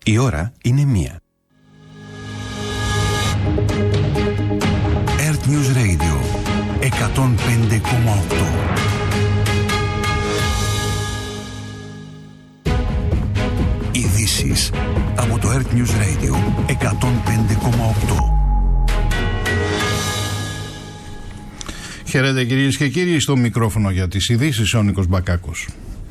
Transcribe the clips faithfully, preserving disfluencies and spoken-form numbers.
Η ώρα είναι μία. Earth News Radio εκατόν πέντε κόμμα οκτώ. Ειδήσεις από το Earth News Radio εκατόν πέντε κόμμα οκτώ. Χαίρετε κυρίες και κύριοι, στο μικρόφωνο για τις ειδήσεις ο Νίκος Μπακάκος.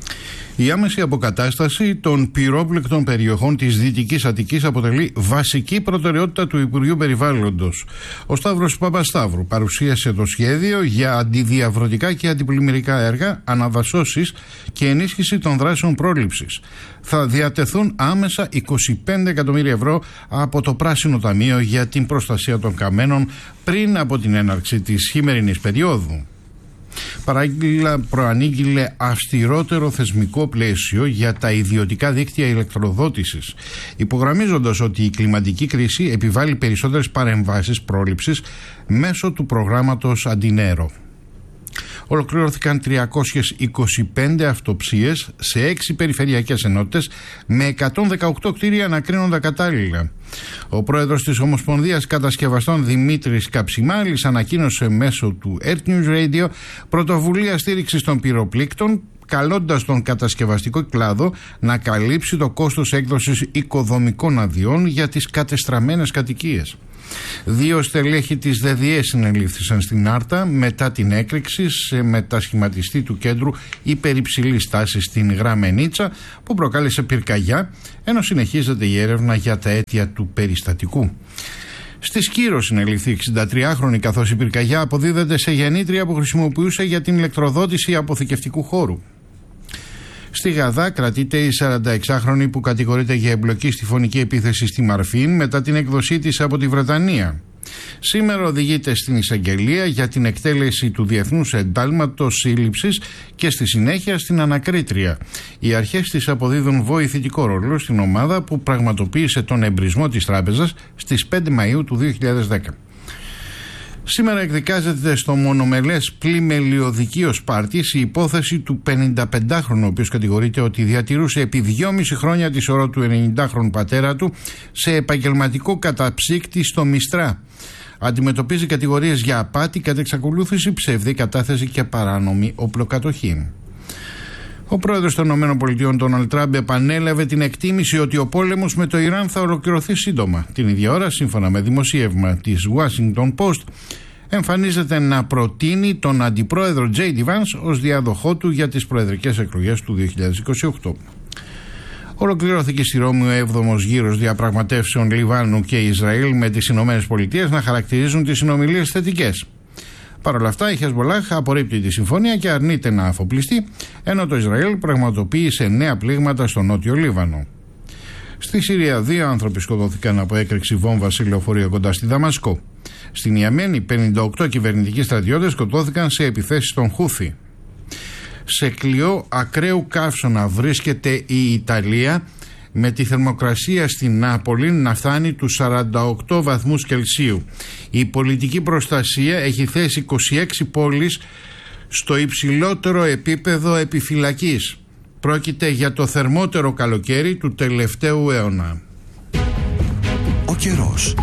Η άμεση αποκατάσταση των πυρόπληκτων περιοχών της Δυτικής Αττικής αποτελεί βασική προτεραιότητα του Υπουργείου Περιβάλλοντος. Ο Σταύρος Παπασταύρου παρουσίασε το σχέδιο για αντιδιαβρωτικά και αντιπλημμυρικά έργα, αναδασώσεις και ενίσχυση των δράσεων πρόληψης. Θα διατεθούν άμεσα είκοσι πέντε εκατομμύρια ευρώ από το Πράσινο Ταμείο για την προστασία των καμένων πριν από την έναρξη της χειμερινής περίοδου. Παράγγειλα προανήγγειλε αυστηρότερο θεσμικό πλαίσιο για τα ιδιωτικά δίκτυα ηλεκτροδότησης, υπογραμμίζοντας ότι η κλιματική κρίση επιβάλλει περισσότερες παρεμβάσεις πρόληψης μέσω του προγράμματος Αντινέρο. Ολοκληρώθηκαν τριακόσιες είκοσι πέντε αυτοψίες σε έξι περιφερειακές ενότητες με εκατόν δεκαοκτώ κτίρια να κρίνονται κατάλληλα. Ο πρόεδρος της Ομοσπονδίας Κατασκευαστών Δημήτρης Καψιμάλης ανακοίνωσε μέσω του Earth News Radio πρωτοβουλία στήριξης των πυροπλήκτων, καλώντας τον κατασκευαστικό κλάδο να καλύψει το κόστος έκδοσης οικοδομικών αδειών για τις κατεστραμμένες κατοικίες. Δύο στελέχη της ΔΔΕ συνελήφθησαν στην Άρτα μετά την έκρηξη σε μετασχηματιστή του κέντρου υπερυψηλής τάσης στην Γραμμενίτσα που προκάλεσε πυρκαγιά, ενώ συνεχίζεται η έρευνα για τα αίτια του περιστατικού. Στη Σκύρο συνελήφθη εξηντατριάχρονη, καθώς η πυρκαγιά αποδίδεται σε γεννήτρια που χρησιμοποιούσε για την ηλεκτροδότηση αποθηκευτικού χώρου. Στη Γαδά κρατείται η σαρανταεξάχρονη που κατηγορείται για εμπλοκή στη φωνική επίθεση στη Μαρφίν μετά την έκδοσή της από τη Βρετανία. Σήμερα οδηγείται στην εισαγγελία για την εκτέλεση του διεθνούς εντάλματος σύλληψης και στη συνέχεια στην ανακρίτρια. Οι αρχές της αποδίδουν βοηθητικό ρόλο στην ομάδα που πραγματοποίησε τον εμπρισμό της τράπεζας στις πέντε Μαΐου του δύο χιλιάδες δέκα. Σήμερα εκδικάζεται στο μονομελές πλημελιωδικείο Σπάρτης η υπόθεση του πενηνταπεντάχρονου, ο οποίος κατηγορείται ότι διατηρούσε επί δυόμιση χρόνια τη σωρό του ενενηντάχρονου πατέρα του σε επαγγελματικό καταψύκτη στο Μιστρά. Αντιμετωπίζει κατηγορίες για απάτη, κατά εξακολούθηση, ψευδή κατάθεση και παράνομη οπλοκατοχή. Ο πρόεδρος των ΗΠΑ, Ντόναλντ Τραμπ, επανέλαβε την εκτίμηση ότι ο πόλεμος με το Ιράν θα ολοκληρωθεί σύντομα. Την ίδια ώρα, σύμφωνα με δημοσίευμα της Washington Post, εμφανίζεται να προτείνει τον αντιπρόεδρο Τζέι Ντι Βάνς ως διάδοχό του για τις προεδρικές εκλογές του δύο χιλιάδες είκοσι οκτώ. Ολοκληρώθηκε στη Ρώμη ο έβδομος γύρος διαπραγματεύσεων Λιβάνου και Ισραήλ με τις ΗΠΑ να χαρακτηρίζουν τις συνομιλίες θετικές. Παρ' όλα αυτά, η Χεσμπολάχ απορρίπτει τη συμφωνία και αρνείται να αφοπλιστεί, ενώ το Ισραήλ πραγματοποίησε νέα πλήγματα στο νότιο Λίβανο. Στη Συρία, δύο άνθρωποι σκοτώθηκαν από έκρηξη βόμβα σε λεωφορείο κοντά στη Δαμασκό. Στην Ιεμένη, πενήντα οκτώ κυβερνητικοί στρατιώτες σκοτώθηκαν σε επιθέσεις των Χούθι. Σε κλειό ακραίου καύσωνα βρίσκεται η Ιταλία, με τη θερμοκρασία στην Νάπολη να φτάνει τους σαράντα οκτώ βαθμούς Κελσίου. Η πολιτική προστασία έχει θέσει είκοσι έξι πόλεις στο υψηλότερο επίπεδο επιφυλακής. Πρόκειται για το θερμότερο καλοκαίρι του τελευταίου αιώνα. Ο καιρός.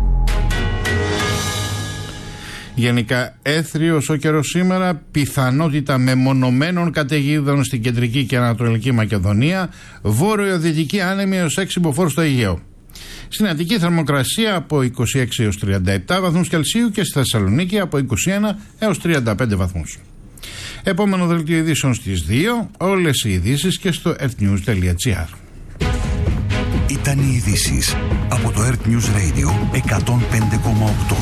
Γενικά έθριος ο καιρός σήμερα, πιθανότητα μεμονωμένων καταιγίδων στην κεντρική και ανατολική Μακεδονία, βόρειο-δυτική άνεμη έως έξι μποφόρ στο Αιγαίο. Στην Αττική θερμοκρασία από είκοσι έξι έως τριάντα επτά βαθμούς Κελσίου και στη Θεσσαλονίκη από είκοσι ένα έως τριάντα πέντε βαθμούς. Επόμενο δελτίο ειδήσεων στις δύο, όλες οι ειδήσεις και στο earthnews τελεία gr. Ήταν οι ειδήσεις από το Earth News Radio εκατόν πέντε κόμμα οκτώ.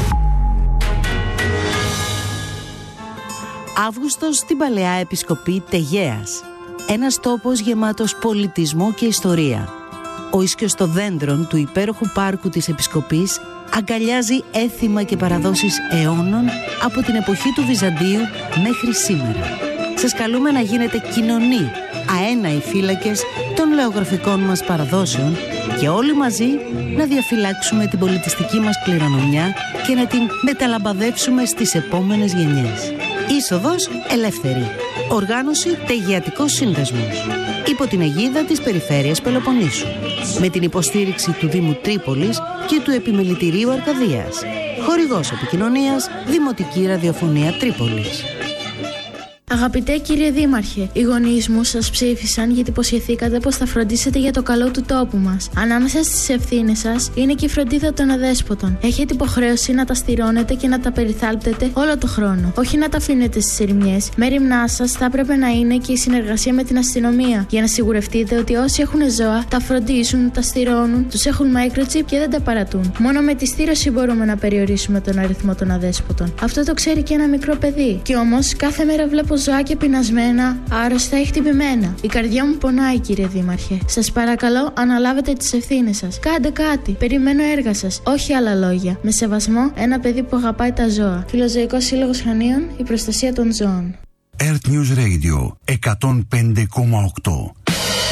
Αύγουστος στην Παλαιά Επισκοπή Τεγέας. Ένας τόπος γεμάτος πολιτισμό και ιστορία. Ο ίσκιος των δέντρων του υπέροχου πάρκου της Επισκοπής αγκαλιάζει έθιμα και παραδόσεις αιώνων από την εποχή του Βυζαντίου μέχρι σήμερα. Σας καλούμε να γίνετε κοινωνοί, αέναοι φύλακες των λεωγραφικών μας παραδόσεων και όλοι μαζί να διαφυλάξουμε την πολιτιστική μας κληρονομιά και να την μεταλαμπαδεύσουμε στις επόμενες γενιές. Είσοδος ελεύθερη. Οργάνωση Τεγεατικός Σύνδεσμος. Υπό την αιγίδα της Περιφέρειας Πελοποννήσου. Με την υποστήριξη του Δήμου Τρίπολης και του Επιμελητηρίου Αρκαδίας. Χορηγός επικοινωνίας Δημοτική Ραδιοφωνία Τρίπολης. Αγαπητέ κύριε Δήμαρχε, οι γονείς μου σας ψήφισαν γιατί υποσχεθήκατε πως θα φροντίσετε για το καλό του τόπου μας. Ανάμεσα στις ευθύνες σας είναι και η φροντίδα των αδέσποτων. Έχετε υποχρέωση να τα στηρώνετε και να τα περιθάλπτετε όλο το χρόνο. Όχι να τα αφήνετε στις ερημιές. Μέριμνά σας θα έπρεπε να είναι και η συνεργασία με την αστυνομία. Για να σιγουρευτείτε ότι όσοι έχουν ζώα τα φροντίζουν, τα στηρώνουν, τους έχουν microchip και δεν τα παρατούν. Μόνο με τη στήρωση μπορούμε να περιορίσουμε τον αριθμό των αδέσποτων. Αυτό το ξέρει και ένα μικρό παιδί. Κι όμως κάθε μέρα βλέπω ζωάκια πεινασμένα, άρρωστα ή χτυπημένα. Η καρδιά μου πονάει, κύριε Δήμαρχε. Σας παρακαλώ, αναλάβετε τις ευθύνες σας. Κάντε κάτι. Περιμένω έργα σας. Όχι άλλα λόγια. Με σεβασμό, ένα παιδί που αγαπάει τα ζώα. Φιλοζωικός Σύλλογος Χανίων, η προστασία των ζώων. Earth News Radio εκατόν πέντε κόμμα οκτώ.